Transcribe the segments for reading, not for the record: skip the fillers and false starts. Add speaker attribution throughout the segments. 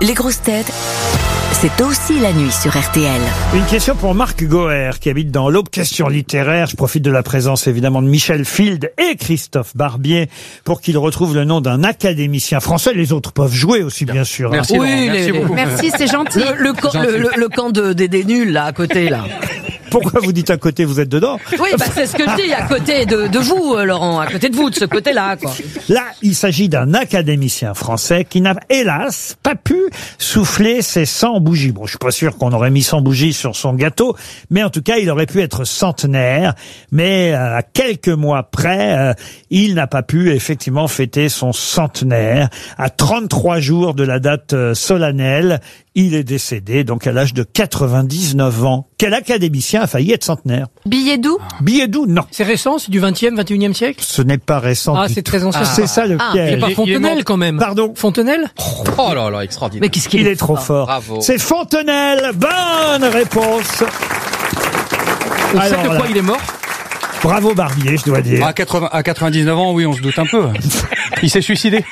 Speaker 1: Les grosses têtes, c'est aussi la nuit sur RTL.
Speaker 2: Une question pour Marc Goher, qui habite dans l'Aube. Question littéraire. Je profite de la présence, évidemment, de Michel Field et Christophe Barbier pour qu'ils retrouvent le nom d'un académicien français. Les autres peuvent jouer aussi, bien sûr.
Speaker 3: Merci,
Speaker 4: Oui,
Speaker 3: merci beaucoup.
Speaker 4: Merci, c'est gentil. Le camp des nuls, là, à côté, là.
Speaker 2: Pourquoi vous dites à côté, vous êtes dedans?
Speaker 4: Oui, bah, c'est ce que je dis, à côté de vous, Laurent, à côté de vous, de ce côté-là, quoi.
Speaker 2: Là, il s'agit d'un académicien français qui n'a, hélas, pas pu souffler ses 100 bougies. Bon, je suis pas sûr qu'on aurait mis 100 bougies sur son gâteau, mais en tout cas, il aurait pu être centenaire. Mais à quelques mois près, il n'a pas pu effectivement fêter son centenaire. À 33 jours de la date solennelle, il est décédé, donc à l'âge de 99 ans. Quel académicien a failli être centenaire?
Speaker 5: Billet-Doux?
Speaker 2: Billet-Doux, non.
Speaker 3: C'est récent, c'est du 20e, 21e siècle?
Speaker 2: Ce n'est pas récent.
Speaker 3: Ah,
Speaker 2: du
Speaker 3: c'est
Speaker 2: tout.
Speaker 3: très ancien.
Speaker 2: C'est ça le
Speaker 3: C'est
Speaker 2: piège.
Speaker 3: pas Fontenelle, quand même.
Speaker 2: Pardon?
Speaker 3: Fontenelle?
Speaker 6: Oh là là, extraordinaire.
Speaker 4: Mais qu'est-ce qu'il
Speaker 2: Il est trop fort.
Speaker 6: Bravo.
Speaker 2: C'est Fontenelle. Bonne réponse.
Speaker 3: On sait
Speaker 2: Alors
Speaker 3: de
Speaker 2: là,
Speaker 3: quoi il est mort?
Speaker 2: bravo Barbier, je dois dire.
Speaker 6: À 99 ans, oui, on se doute un peu. Il s'est suicidé.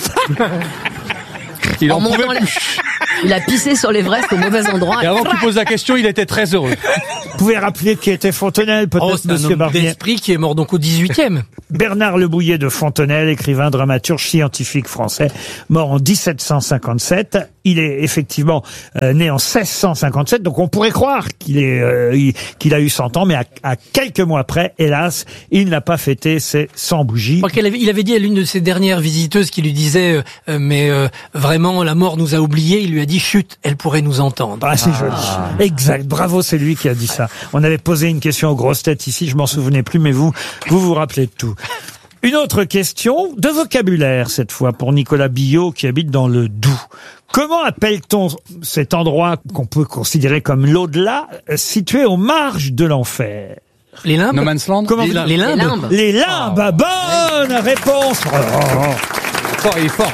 Speaker 6: Il en
Speaker 4: montant
Speaker 6: pouvait plus.
Speaker 4: Il a pissé sur l'Everest au mauvais endroit.
Speaker 6: Et avant que tu poses la question, il était très heureux.
Speaker 2: Vous pouvez rappeler qui était Fontenelle,
Speaker 3: Oh,
Speaker 2: peut-être,
Speaker 3: c'est un
Speaker 2: monsieur
Speaker 3: homme
Speaker 2: Barbier.
Speaker 3: d'esprit qui est mort donc au 18e.
Speaker 2: Bernard Le Bouillet de Fontenelle, écrivain, dramaturge, scientifique français, mort en 1757. Il est effectivement né en 1657, donc on pourrait croire qu'il a eu 100 ans, mais à quelques mois près, hélas, il n'a pas fêté ses 100 bougies.
Speaker 3: Je crois il avait dit à l'une de ses dernières visiteuses qui lui disait vraiment la mort nous a oubliés, il lui a dit chut, elle pourrait nous entendre.
Speaker 2: Ah, c'est joli. Exact. Bravo, c'est lui qui a dit ça. On avait posé une question aux grosses têtes ici, je m'en souvenais plus, mais vous vous rappelez de tout. Une autre question de vocabulaire, cette fois, pour Nicolas Billot, qui habite dans le Doubs. Comment appelle-t-on cet endroit qu'on peut considérer comme l'au-delà, situé aux marges de l'enfer?
Speaker 3: Les limbes?
Speaker 6: No Man's Land.
Speaker 2: Comment
Speaker 3: Les
Speaker 2: vous-
Speaker 3: limbes.
Speaker 2: Les limbes. Bonne réponse.
Speaker 6: Fort, il est fort.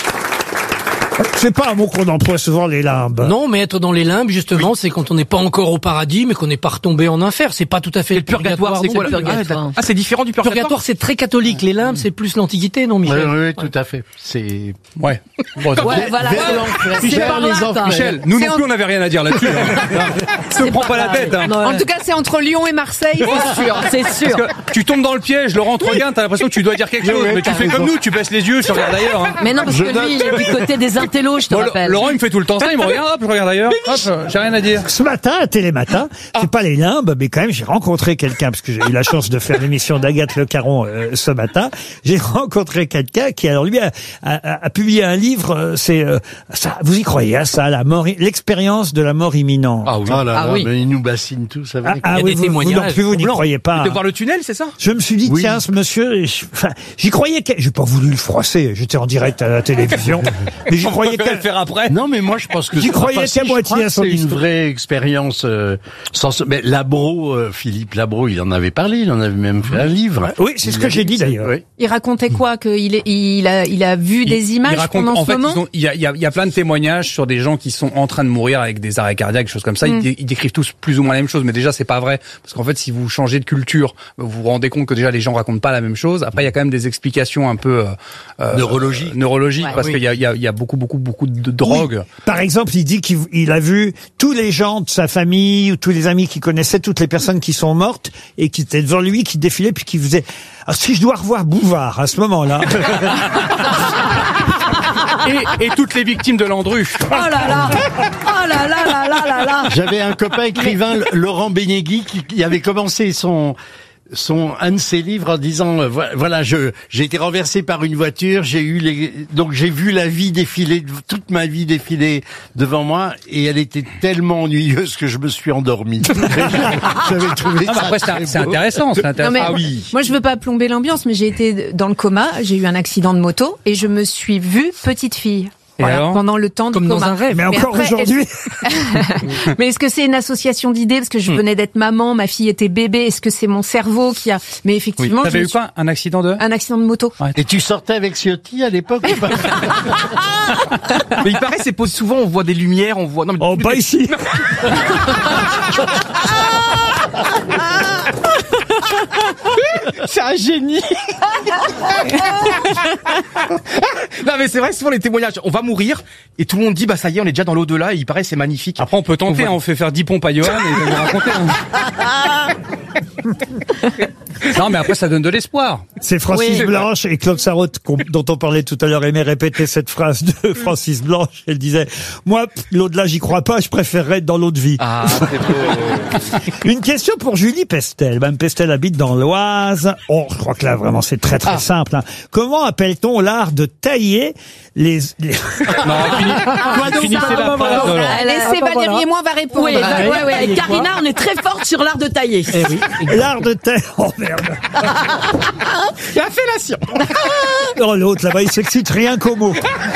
Speaker 2: C'est pas un mot qu'on emploie souvent, les limbes.
Speaker 3: Non, mais être dans les limbes, justement, c'est quand on n'est pas encore au paradis, mais qu'on n'est pas retombé en enfer. C'est pas tout à fait le purgatoire.
Speaker 4: c'est quoi
Speaker 3: non.
Speaker 4: le purgatoire?
Speaker 6: Ah, c'est différent du
Speaker 3: Le purgatoire, c'est très catholique. Les limbes, c'est plus l'antiquité, non, Michel?
Speaker 7: Oui, tout à fait. C'est
Speaker 6: Ouais. Bon,
Speaker 4: Ouais, voilà. C'est par là, quoi.
Speaker 6: Michel, nous non plus, on n'avait rien à dire là-dessus. Ne prends pas la tête. Hein.
Speaker 5: En tout cas, c'est entre Lyon et Marseille, c'est sûr.
Speaker 4: C'est sûr.
Speaker 6: Parce que tu tombes dans le piège, Laurent te regarde, t'as l'impression que tu dois dire quelque chose, mais tu fais comme nous, tu baisses les yeux, tu regardes ailleurs. Hein.
Speaker 4: Mais non, parce que lui, il est du côté des intellos, je te
Speaker 6: Bon,
Speaker 4: rappelle.
Speaker 6: Laurent, il me fait tout le temps ça, il me regarde, hop, je regarde ailleurs, hop, j'ai rien à dire.
Speaker 2: Ce matin, à Télématin, c'est pas les limbes, mais quand même, j'ai rencontré quelqu'un, parce que j'ai eu la chance de faire l'émission d'Agathe Le Caron ce matin. J'ai rencontré quelqu'un qui, alors lui, a publié un livre, ça, vous y croyez à ça, la mort, l'expérience de la mort imminente.
Speaker 6: Ah oui.
Speaker 7: oh là là,
Speaker 4: Ah oui.
Speaker 7: mais ils nous bassinent tous, ça va.
Speaker 2: Ah
Speaker 3: Il y a
Speaker 2: oui,
Speaker 3: des
Speaker 2: vous non
Speaker 3: témoignages
Speaker 2: plus, vous n'y
Speaker 3: troublants.
Speaker 2: croyez pas.
Speaker 6: De voir le tunnel, c'est ça?
Speaker 2: Je me suis dit,
Speaker 7: Oui.
Speaker 2: tiens, ce monsieur, j'y croyais, j'ai pas voulu le froisser, j'étais en direct à la télévision, mais j'y croyais
Speaker 6: On va le faire après.
Speaker 7: Non, mais moi je pense que
Speaker 2: J'y
Speaker 7: c'est
Speaker 2: croyais
Speaker 7: pas facile.
Speaker 2: qu'à moitié
Speaker 7: Je crois
Speaker 2: à
Speaker 7: que
Speaker 2: son
Speaker 7: c'est une
Speaker 2: histoire.
Speaker 7: vraie expérience. Mais Labro, Philippe Labro, il en avait parlé, il en avait même fait un livre.
Speaker 2: Oui, c'est ce que j'ai dit d'ailleurs.
Speaker 7: Oui.
Speaker 5: Il racontait quoi? Il a vu des images
Speaker 6: Il raconte,
Speaker 5: pendant
Speaker 6: en
Speaker 5: ce
Speaker 6: fait,
Speaker 5: moment?
Speaker 6: il y a plein de témoignages sur des gens qui sont en train de mourir avec des arrêts cardiaques, des choses comme ça. Ils décrivent tous plus ou moins la même chose, mais déjà c'est pas vrai, parce qu'en fait, si vous changez de culture, vous vous rendez compte que déjà les gens racontent pas la même chose. Après, il y a quand même des explications un peu neurologiques,
Speaker 4: Ouais.
Speaker 6: parce qu'il y a beaucoup de drogue.
Speaker 2: Par exemple, il dit qu'il a vu tous les gens de sa famille ou tous les amis qu'il connaissait, toutes les personnes qui sont mortes et qui étaient devant lui, qui défilaient puis qui faisaient ah, si je dois revoir Bouvard à ce moment-là.
Speaker 6: Et toutes les victimes de Landru.
Speaker 4: Oh là là! Oh là là là là là là!
Speaker 7: J'avais un copain écrivain, Laurent Benegui, qui avait commencé un de ses livres en disant voilà, j'ai été renversé par une voiture, donc j'ai vu la vie défiler, toute ma vie défiler devant moi, et elle était tellement ennuyeuse que je me suis endormi. J'avais trouvé
Speaker 6: Ah, bah
Speaker 7: ça
Speaker 6: après,
Speaker 7: très
Speaker 6: c'est
Speaker 7: beau.
Speaker 6: intéressant, c'est
Speaker 5: Non,
Speaker 6: intéressant.
Speaker 5: mais
Speaker 6: Ah oui.
Speaker 5: moi, je veux pas plomber l'ambiance, mais j'ai été dans le coma, j'ai eu un accident de moto et je me suis vue petite fille.
Speaker 6: Et alors
Speaker 5: pendant le temps
Speaker 3: Comme
Speaker 5: du
Speaker 3: dans
Speaker 5: coma.
Speaker 3: un rêve.
Speaker 2: Mais encore
Speaker 5: après,
Speaker 2: aujourd'hui.
Speaker 5: Mais est-ce que c'est une association d'idées? Parce que je venais d'être maman, ma fille était bébé. Est-ce que c'est mon cerveau qui a... Mais
Speaker 6: Oui.
Speaker 5: effectivement,
Speaker 6: T'avais
Speaker 5: je
Speaker 6: eu
Speaker 5: me suis-
Speaker 6: quoi? Un accident de?
Speaker 5: un accident de moto.
Speaker 7: Et tu sortais avec Ciotti à l'époque ou pas?
Speaker 8: Mais il paraît, c'est souvent, on voit des lumières, on voit. Non, mais
Speaker 2: Oh, pas ici.
Speaker 8: C'est un génie. Non mais c'est vrai, souvent les témoignages, on va mourir et tout le monde dit bah ça y est, on est déjà dans l'au-delà et il paraît c'est magnifique.
Speaker 6: Après, on peut tenter, on fait faire 10 pompes à Johan et il va nous raconter. Non, mais après, ça donne de l'espoir.
Speaker 2: C'est Francis Blanche et Claude Sarraute dont on parlait tout à l'heure aimait répéter cette phrase de Francis Blanche. Elle disait, moi, l'au-delà, j'y crois pas, je préférerais être dans l'eau de vie.
Speaker 8: Ah, c'est beau.
Speaker 2: Une question pour Julie Pestel. Madame Pestel habite dans l'Oise. Oh, je crois que là, vraiment, c'est très simple. Hein. Comment appelle-t-on l'art de tailler les...
Speaker 6: Non, finissez la phrase.
Speaker 5: Laissez Valérie et moi, on va répondre.
Speaker 4: Oui, ouais. Karina, on est très forte sur l'art de tailler.
Speaker 2: L'art de tailler... Oh, merde.
Speaker 8: La fellation.
Speaker 2: Oh, l'autre, là-bas, il s'excite rien qu'au mot.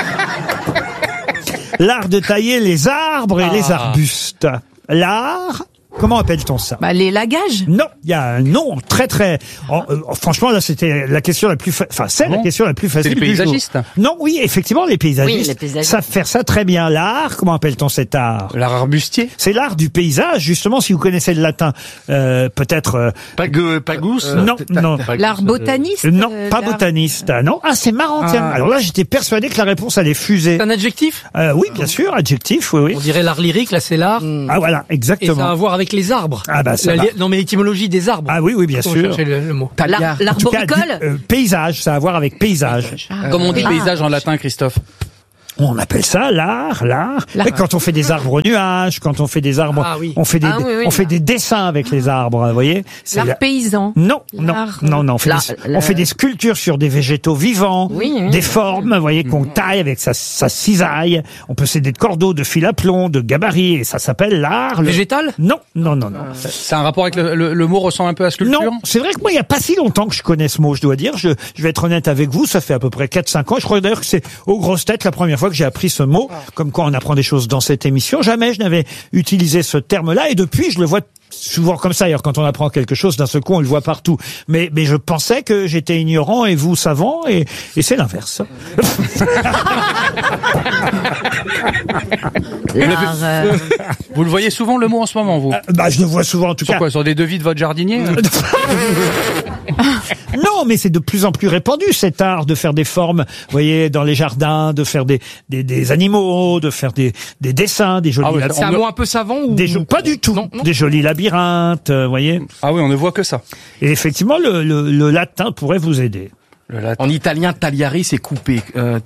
Speaker 2: L'art de tailler les arbres et les arbustes. L'art... Comment appelle-t-on ça?
Speaker 5: Bah, les lagages.
Speaker 2: Non, il y a un nom très franchement là c'était la question la plus la question la plus facile.
Speaker 6: C'est les paysagistes.
Speaker 2: Non, oui, effectivement les paysagistes.
Speaker 4: Oui, les paysagistes.
Speaker 2: Savent faire ça très bien. L'art, comment appelle-t-on cet art?
Speaker 6: L'art arbustier.
Speaker 2: C'est l'art du paysage, justement, si vous connaissez le latin, peut-être.
Speaker 7: Pagus.
Speaker 2: Non.
Speaker 5: L'art botaniste.
Speaker 2: Non, pas botaniste. Non. Ah, c'est marrant. Tiens. Alors là, j'étais persuadé que la réponse allait fuser.
Speaker 3: C'est un adjectif?
Speaker 2: Oui, bien sûr, adjectif. Oui.
Speaker 3: On dirait l'art lyrique, là c'est l'art.
Speaker 2: Ah voilà,
Speaker 3: Et
Speaker 2: exactement.
Speaker 3: ça a à voir avec les arbres.
Speaker 2: Ah bah ça va.
Speaker 3: Non mais l'étymologie des arbres.
Speaker 2: Ah oui, bien
Speaker 3: Faut
Speaker 2: sûr.
Speaker 3: chercher le mot.
Speaker 2: En tout cas,
Speaker 4: L'arboricole.
Speaker 2: paysage, ça a à voir avec paysage.
Speaker 6: Comme on dit paysage en latin, Christophe.
Speaker 2: On appelle ça l'art. Et quand on fait des arbres au nuage, quand on fait des arbres,
Speaker 3: Ah oui.
Speaker 2: on fait des dessins avec les arbres, vous voyez. C'est
Speaker 5: L'art paysan.
Speaker 2: Non.
Speaker 5: L'art-
Speaker 2: On fait des sculptures sur des végétaux vivants, des formes, vous voyez, qu'on taille avec sa cisaille. On peut s'aider de cordeaux, de fil à plomb, de gabarits, et ça s'appelle l'art.
Speaker 3: Végétal?
Speaker 2: Non.
Speaker 6: C'est un rapport avec le mot ressemble un peu à sculpture.
Speaker 2: Non, c'est vrai que moi, il y a pas si longtemps que je connais ce mot, je dois dire. Je vais être honnête avec vous, ça fait à peu près 4-5 ans. Je crois d'ailleurs que c'est aux grosses têtes la première fois que j'ai appris ce mot. Comme quoi on apprend des choses dans cette émission. Jamais je n'avais utilisé ce terme-là, et depuis je le vois souvent comme ça. D'ailleurs, quand on apprend quelque chose, d'un seul coup, on le voit partout. Mais je pensais que j'étais ignorant et vous savant, et c'est l'inverse.
Speaker 6: Vous le voyez souvent le mot en ce moment, vous?
Speaker 2: Je le vois souvent en tout
Speaker 6: Sur
Speaker 2: cas.
Speaker 6: quoi? Sur des devis de votre jardinier?
Speaker 2: Non, mais c'est de plus en plus répandu cet art de faire des formes, vous voyez, dans les jardins, de faire des animaux, de faire des dessins, des jolis
Speaker 8: C'est un mot un peu savant ou
Speaker 2: pas du tout,
Speaker 8: Non.
Speaker 2: des jolis labyrinthes, vous voyez.
Speaker 6: Ah oui, on ne voit que ça.
Speaker 2: Et effectivement, le latin pourrait vous aider.
Speaker 6: Le latin.
Speaker 8: En italien, tagliare, c'est coupé.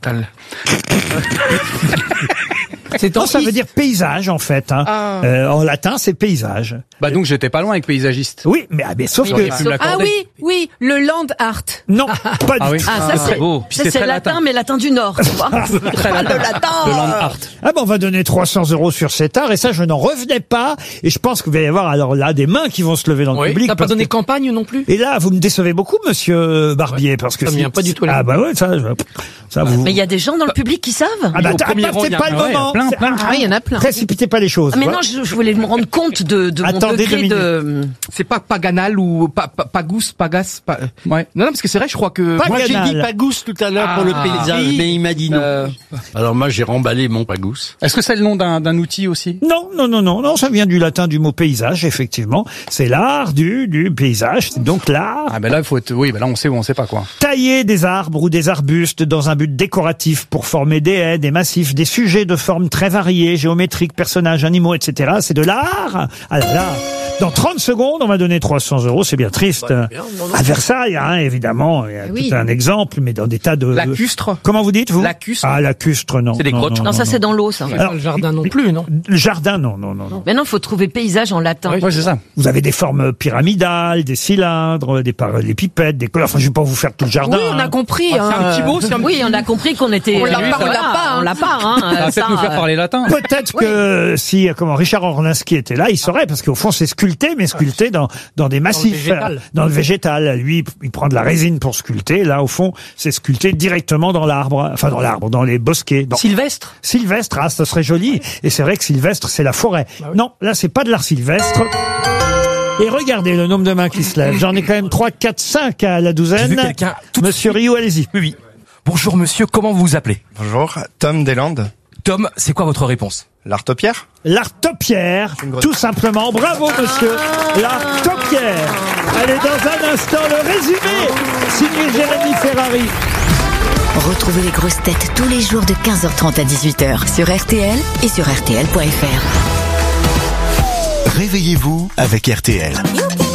Speaker 2: Non, ça veut dire paysage en fait. Hein. En latin, c'est paysage.
Speaker 6: Bah donc j'étais pas loin avec paysagiste.
Speaker 2: Oui, mais sauf que
Speaker 6: J'aurais pu me
Speaker 5: Ah
Speaker 6: l'accorder.
Speaker 5: oui, le land art.
Speaker 2: non, pas du
Speaker 6: Ah oui.
Speaker 2: tout.
Speaker 4: Ah, ça c'est
Speaker 6: beau. Puis
Speaker 4: ça,
Speaker 6: c'est
Speaker 4: c'est
Speaker 6: très
Speaker 4: latin, mais latin du Nord, tu vois.
Speaker 6: Très latin.
Speaker 4: Le latin.
Speaker 6: De land art.
Speaker 2: Ah ben on va donner 300 € sur cet art, et ça je n'en revenais pas. Et je pense qu'il va y avoir alors là des mains qui vont se lever dans le public.
Speaker 3: T'as pas
Speaker 2: parce
Speaker 3: donné
Speaker 2: que-
Speaker 3: campagne non plus?
Speaker 2: Et là, vous me décevez beaucoup, monsieur Barbier, parce que
Speaker 3: ça me vient pas du tout à
Speaker 2: Ah bah ouais, ça vous.
Speaker 4: Mais il y a des gens dans le public qui savent.
Speaker 2: Ah bah,
Speaker 8: au premier rang,
Speaker 2: c'est
Speaker 8: il y a-
Speaker 2: pas le
Speaker 6: ouais,
Speaker 2: moment.
Speaker 6: plein.
Speaker 5: Ah oui, il y en a plein.
Speaker 2: Précipitez pas les choses.
Speaker 4: Ah, mais
Speaker 2: voilà.
Speaker 4: non, je voulais me rendre compte de mon
Speaker 2: Attendez
Speaker 4: degré
Speaker 2: 2
Speaker 4: de...
Speaker 8: C'est pas paganal ou pagus, pagas.
Speaker 6: Ouais.
Speaker 8: Non, parce que c'est vrai, je crois que.
Speaker 2: Pas-
Speaker 7: Moi, j'ai
Speaker 2: Paganal.
Speaker 7: dit Pagus tout à l'heure pour le paysage,
Speaker 8: oui.
Speaker 7: mais il m'a dit non. Alors moi, j'ai remballé mon Pagus.
Speaker 6: Est-ce que c'est le nom d'un outil aussi?
Speaker 2: Non, ça vient du latin du mot paysage, effectivement. C'est l'art du paysage, c'est donc l'art.
Speaker 6: Ah ben là il faut être... Oui, ben là on sait ou on sait pas quoi.
Speaker 2: Tailler des arbres ou des arbustes dans un but décoratif pour former des haies, des massifs, des sujets de formes très variées, géométriques, personnages, animaux, etc. C'est de l'art. Alors là, dans 30 secondes, on va donner 300 €, c'est bien triste. À Versailles, hein, évidemment, il y a
Speaker 5: Oui.
Speaker 2: tout un exemple, mais dans des tas de...
Speaker 8: Lacustre.
Speaker 2: Comment vous dites, vous?
Speaker 8: Lacustre.
Speaker 2: Ah, lacustre, non.
Speaker 8: C'est des grottes.
Speaker 4: Non, ça c'est dans l'eau, ça.
Speaker 3: Pas le jardin non plus, non?
Speaker 2: Le jardin, non.
Speaker 4: Mais non, faut trouver paysage en latin.
Speaker 6: Ouais, c'est ça.
Speaker 2: Vous avez des formes pyramidales, des cylindres, des pipettes, des couleurs. Enfin, je vais pas vous faire tout le jardin.
Speaker 5: Oui, on a
Speaker 2: hein.
Speaker 5: compris.
Speaker 8: C'est un petit mot, c'est un
Speaker 4: Oui,
Speaker 8: petit...
Speaker 4: on a compris qu'on était...
Speaker 5: On l'a pas, on l'a
Speaker 4: Voilà,
Speaker 5: pas, hein.
Speaker 4: On l'a pas, hein.
Speaker 6: Ça va peut-être nous faire parler latin.
Speaker 2: Peut-être que si Richard Orlinski était là, il saurait, parce qu'au fond c'est sculpté, mais sculpté dans des massifs,
Speaker 3: végétal.
Speaker 2: dans le végétal. Lui, il prend de la résine pour sculpter. Là, au fond, c'est sculpté directement dans l'arbre, enfin dans les bosquets.
Speaker 3: Sylvestre?
Speaker 2: Sylvestre, ah, ça serait joli. Et c'est vrai que Sylvestre, c'est la forêt. Non, là, c'est pas de l'art sylvestre. Et regardez le nombre de mains qui se lèvent. J'en ai quand même 3, 4, 5 à la
Speaker 8: J'ai
Speaker 2: douzaine.
Speaker 8: vu quelqu'un tout de
Speaker 2: Monsieur
Speaker 8: suite.
Speaker 2: Rio, allez-y.
Speaker 8: Oui. Bonjour monsieur, comment vous vous appelez?
Speaker 9: Bonjour, Tom Deslandes.
Speaker 8: Tom, c'est quoi votre réponse?
Speaker 9: L'Artopière?
Speaker 2: L'Artopière, tout simplement. Bravo, monsieur. L'Artopière. Allez, dans un instant, le résumé, signé Jérémy Ferrari.
Speaker 1: Retrouvez les grosses têtes tous les jours de 15h30 à 18h sur RTL et sur RTL.fr.
Speaker 10: Réveillez-vous avec RTL.